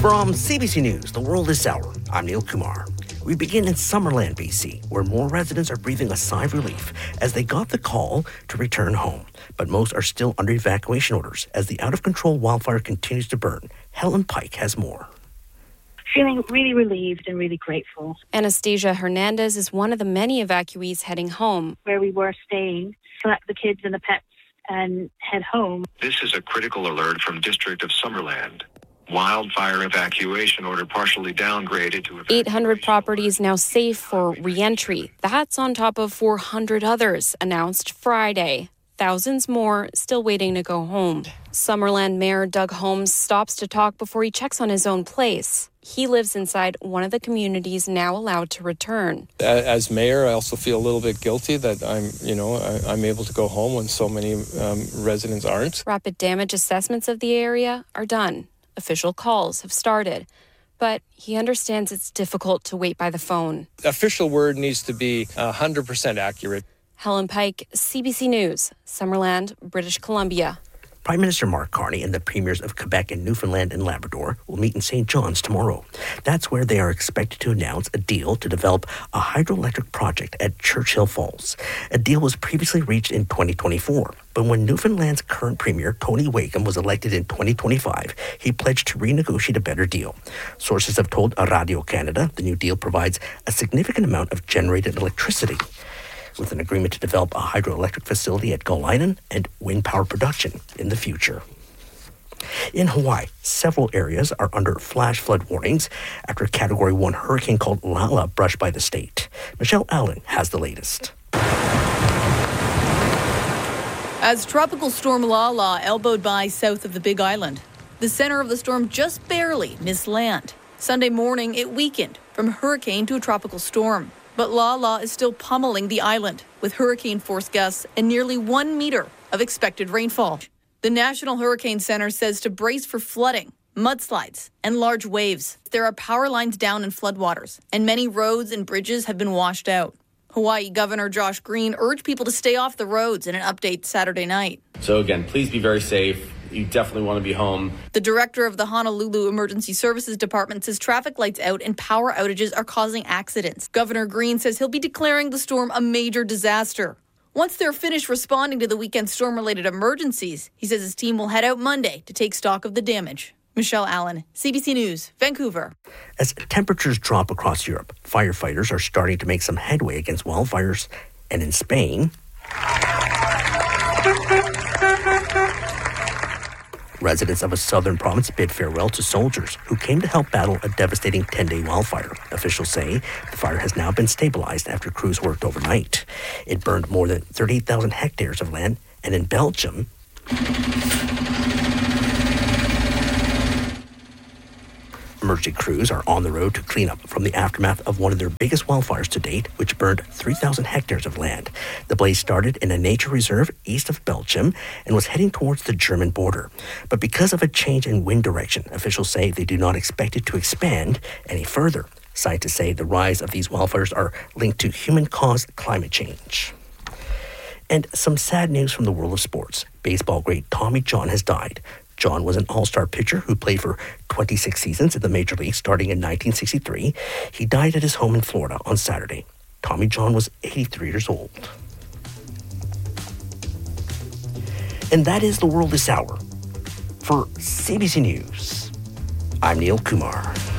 From CBC News, The World This Hour, I'm Neil Kumar. We begin in Summerland, BC, where more residents are breathing a sigh of relief as they got the call to return home. But most are still under evacuation orders as the out-of-control wildfire continues to burn. Helen Pike has more. Feeling really relieved and really grateful. Anastasia Hernandez is one of the many evacuees heading home. Where we were staying, collect the kids and the pets and head home. This is a critical alert from District of Summerland. Wildfire evacuation order partially downgraded to 800 properties now safe for re-entry. That's on top of 400 others announced Friday. Thousands more still waiting to go home. Summerland Mayor Doug Holmes stops to talk before he checks on his own place. He lives inside one of the communities now allowed to return. As mayor, I also feel a little bit guilty that I'm able to go home when so many residents aren't. Rapid damage assessments of the area are done. Official calls have started, but he understands it's difficult to wait by the phone. Official word needs to be 100% accurate. Helen Pike, CBC News, Summerland, British Columbia. Prime Minister Mark Carney and the premiers of Quebec and Newfoundland and Labrador will meet in St. John's tomorrow. That's where they are expected to announce a deal to develop a hydroelectric project at Churchill Falls. A deal was previously reached in 2024, but when Newfoundland's current premier, Tony Wakeham, was elected in 2025, he pledged to renegotiate a better deal. Sources have told Radio Canada the new deal provides a significant amount of generated electricity, with an agreement to develop a hydroelectric facility at Gull Island and wind power production in the future. In Hawaii, several areas are under flash flood warnings after a Category 1 hurricane called Lala brushed by the state. Michelle Allen has the latest. As Tropical Storm Lala elbowed by south of the Big Island, the center of the storm just barely missed land. Sunday morning, it weakened from hurricane to a tropical storm. But Lala is still pummeling the island with hurricane-force gusts and nearly 1 meter of expected rainfall. The National Hurricane Center says to brace for flooding, mudslides, and large waves. There are power lines down in floodwaters, and many roads and bridges have been washed out. Hawaii Governor Josh Green urged people to stay off the roads in an update Saturday night. So again, please be very safe. You definitely want to be home. The director of the Honolulu Emergency Services Department says traffic lights out and power outages are causing accidents. Governor Green says he'll be declaring the storm a major disaster. Once they're finished responding to the weekend storm-related emergencies, he says his team will head out Monday to take stock of the damage. Michelle Allen, CBC News, Vancouver. As temperatures drop across Europe, firefighters are starting to make some headway against wildfires. And in Spain, residents of a southern province bid farewell to soldiers who came to help battle a devastating 10-day wildfire. Officials say the fire has now been stabilized after crews worked overnight. It burned more than 38,000 hectares of land, and in Belgium, emergency crews are on the road to clean up from the aftermath of one of their biggest wildfires to date, which burned 3,000 hectares of land. The blaze started in a nature reserve east of Belgium and was heading towards the German border. But because of a change in wind direction, officials say they do not expect it to expand any further. Scientists say the rise of these wildfires are linked to human-caused climate change. And some sad news from the world of sports. Baseball great Tommy John has died. John was an all-star pitcher who played for 26 seasons in the Major League starting in 1963. He died at his home in Florida on Saturday. Tommy John was 83 years old. And that is the world this hour. For CBC News, I'm Neil Kumar.